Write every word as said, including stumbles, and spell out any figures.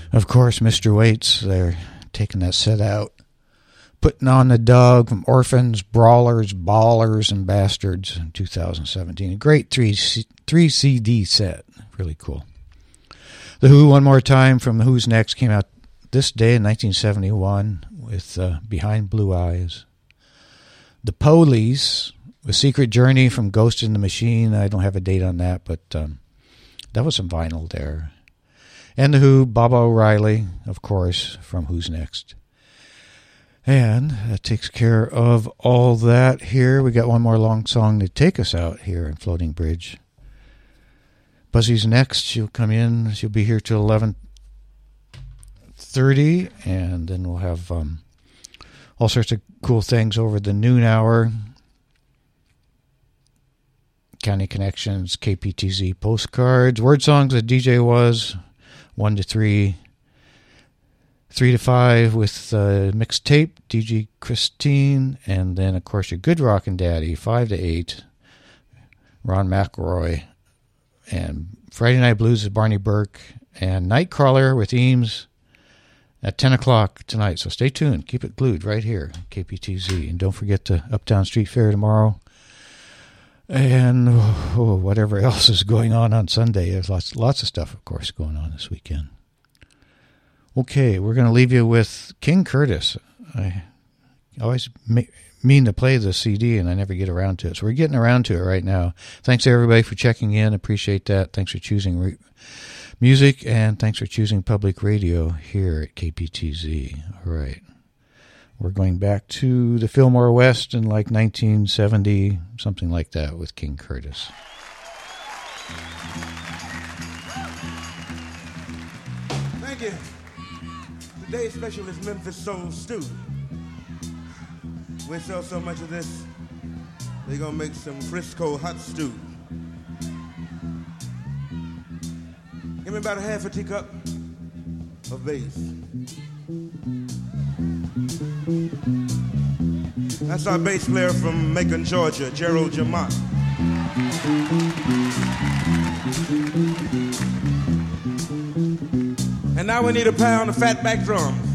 Of course, Mister Waits, they're taking that set out. Putting on the Dog from Orphans, Brawlers, Ballers, and Bastards in two thousand seventeen. A great three, three C D set. Really cool. The Who, One More Time from The Who's Next, came out this day in nineteen seventy-one with uh, Behind Blue Eyes. The Police, A Secret Journey from Ghost in the Machine. I don't have a date on that, but um, that was some vinyl there. And The Who, Baba O'Reilly, of course, from Who's Next. And that takes care of all that here. We got one more long song to take us out here in Floating Bridge. Buzzy's next. She'll come in. She'll be here till eleven thirty, and then we'll have um, all sorts of cool things over the noon hour. County Connections, K P T Z postcards, word songs that D J was, one to three. Three to five with uh, mixtape, D J Christine, and then, of course, your good rockin' daddy, five to eight, Ron McElroy, and Friday Night Blues is Barney Burke, and Nightcrawler with Eames at ten o'clock tonight. So stay tuned. Keep it glued right here, K P T Z. And don't forget the Uptown Street Fair tomorrow. And oh, whatever else is going on on Sunday. There's lots, lots of stuff, of course, going on this weekend. Okay, we're going to leave you with King Curtis. I always mean to play the C D, and I never get around to it. So we're getting around to it right now. Thanks, everybody, for checking in. Appreciate that. Thanks for choosing re- music, and thanks for choosing public radio here at K P T Z. All right. We're going back to the Fillmore West in like nineteen seventy, something like that, with King Curtis. Thank you. Today's special is Memphis Soul Stew. We sell so much of this, they're gonna make some Frisco hot stew. Give me about a half a teacup of bass. That's our bass player from Macon, Georgia, Gerald Jamont. And now we need a pound of fatback drums.